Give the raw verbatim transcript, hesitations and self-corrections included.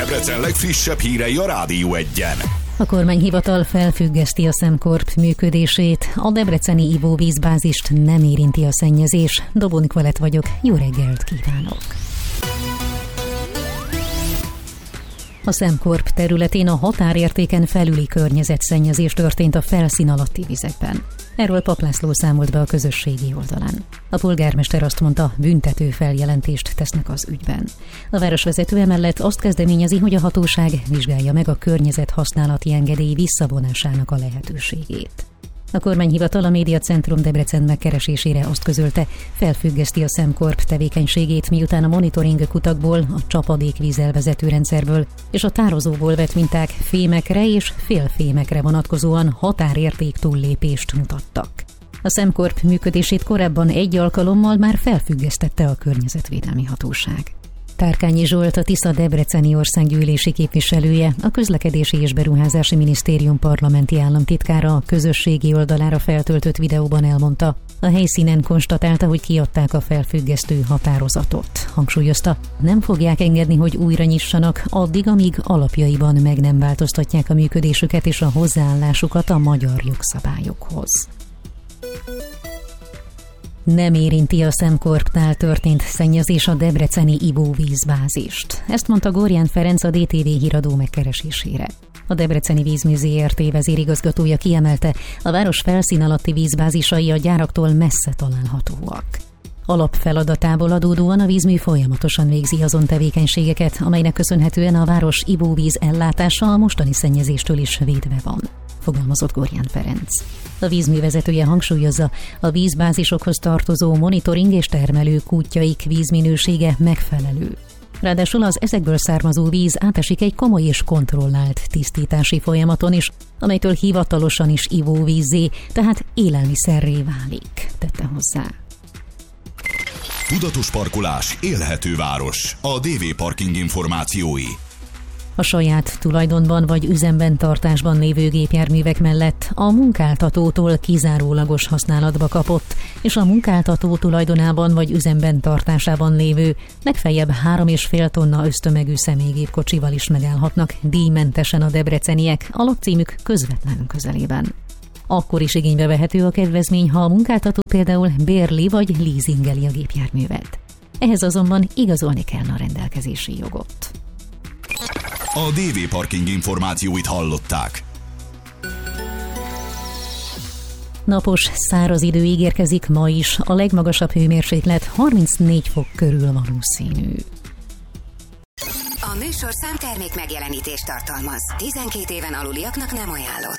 Debrecen legfrissebb hírei a Rádió Egyen. A kormányhivatal felfüggeszti a SemCorp működését. A debreceni ivóvízbázist nem érinti a szennyezés. Dobó Nikolett vagyok, jó reggelt kívánok! A SemCorp területén a határértéken felüli környezetszennyezés történt a felszín alatti vizekben. Erről Pap László számolt be a közösségi oldalán. A polgármester azt mondta, büntető feljelentést tesznek az ügyben. A városvezető emellett azt kezdeményezi, hogy a hatóság vizsgálja meg a környezethasználati engedély visszavonásának a lehetőségét. A kormányhivatal a Médiacentrum Debrecen megkeresésére azt közölte, felfüggeszti a SemCorp tevékenységét, miután a monitoring kutakból, a csapadékvíz elvezető rendszerből és a tározóból vett minták fémekre és félfémekre vonatkozóan határérték túllépést mutattak. A SemCorp működését korábban egy alkalommal már felfüggesztette a Környezetvédelmi Hatóság. Tárkányi Zsolt, a Tisza debreceni országgyűlési képviselője, a Közlekedési és Beruházási Minisztérium parlamenti államtitkára a közösségi oldalára feltöltött videóban elmondta, a helyszínen konstatálta, hogy kiadták a felfüggesztő határozatot. Hangsúlyozta, nem fogják engedni, hogy újra nyissanak addig, amíg alapjaiban meg nem változtatják a működésüket és a hozzáállásukat a magyar jogszabályokhoz. Nem érinti a SemCorpnál történt szennyezés a debreceni ivóvízbázist. Ezt mondta Gorján Ferenc a dé té vé híradó megkeresésére. A Debreceni Vízmű zé er té vezérigazgatója kiemelte, a város felszín alatti vízbázisai a gyáraktól messze találhatóak. Alapfeladatából adódóan a vízmű folyamatosan végzi azon tevékenységeket, amelynek köszönhetően a város ivóvíz ellátása a mostani szennyezéstől is védve van, fogalmazott Gorján Ferenc. A vízmű vezetője hangsúlyozza, a vízbázisokhoz tartozó monitoring és termelő kútjaik vízminősége megfelelő. Ráadásul az ezekből származó víz átesik egy komoly és kontrollált tisztítási folyamaton is, amelytől hivatalosan is ivóvízzé, tehát élelmiszerré válik, tette hozzá. Tudatos parkolás, élhető város. A dé vé Parking információi. A saját tulajdonban vagy üzemben tartásban lévő gépjárművek mellett a munkáltatótól kizárólagos használatba kapott, és a munkáltató tulajdonában vagy üzemben tartásában lévő legfeljebb három és fél tonna ösztömegű személygépkocsival is megállhatnak díjmentesen a debreceniek a lakcímük közvetlen közelében. Akkor is igénybe vehető a kedvezmény, ha a munkáltató például bérli vagy leasingeli a gépjárművet. Ehhez azonban igazolni kell a rendelkezési jogot. A dé vé Parking információit hallották. Napos, száraz idő ígérkezik ma is, a legmagasabb hőmérséklet harmincnégy fok körül valószínű. A műsorszám termék megjelenítést tartalmaz. tizenkét éven aluliaknak nem ajánlott.